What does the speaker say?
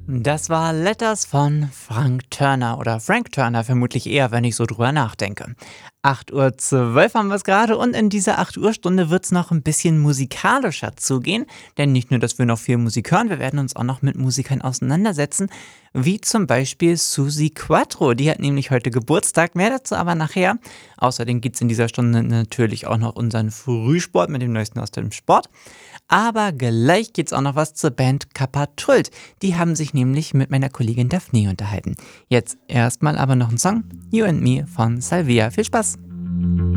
Das war Letters von Frank Turner oder Frank Turner vermutlich eher, wenn ich so drüber nachdenke. 8:12 Uhr haben wir es gerade und in dieser 8 Uhr Stunde wird es noch ein bisschen musikalischer zugehen. Denn nicht nur, dass wir noch viel Musik hören, wir werden uns auch noch mit Musikern auseinandersetzen, wie zum Beispiel Susi Quattro. Die hat nämlich heute Geburtstag, mehr dazu aber nachher. Außerdem gibt es in dieser Stunde natürlich auch noch unseren Frühsport mit dem Neuesten aus dem Sport. Aber gleich geht's auch noch was zur Band Kappatrult. Die haben sich nämlich mit meiner Kollegin Daphne unterhalten. Jetzt erstmal aber noch ein Song, You and Me von Salvia. Viel Spaß!